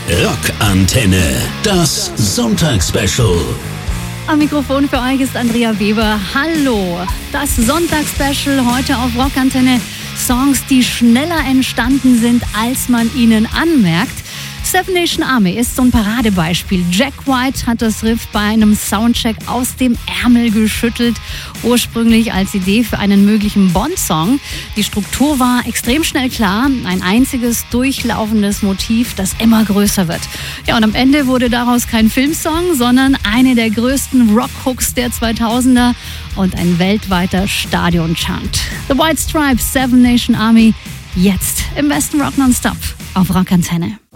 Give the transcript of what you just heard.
Rockantenne, das Sonntagsspecial. Am Mikrofon für euch ist Andrea Weber. Hallo, das Sonntagsspecial heute auf Rockantenne. Songs, die schneller entstanden sind, als man ihnen anmerkt. Seven Nation Army ist so ein Paradebeispiel. Jack White hat das Riff bei einem Soundcheck aus dem Ärmel geschüttelt. Ursprünglich als Idee für einen möglichen Bond-Song. Die Struktur war extrem schnell klar. Ein einziges durchlaufendes Motiv, das immer größer wird. Ja, und am Ende wurde daraus kein Filmsong, sondern eine der größten Rockhooks der 2000er und ein weltweiter Stadionchant. The White Stripes, Seven Nation Army, jetzt im besten Rock Nonstop auf Rockantenne.